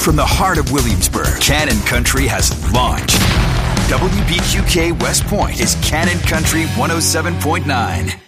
From the heart of Williamsburg, Cannon Country has launched. WBQK West Point is Cannon Country 107.9.